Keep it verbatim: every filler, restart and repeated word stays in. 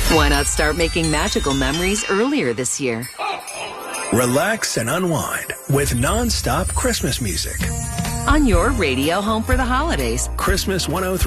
Why not start making magical memories earlier this year? Relax and unwind with non-stop Christmas music. On your radio home for the holidays. Christmas one oh three.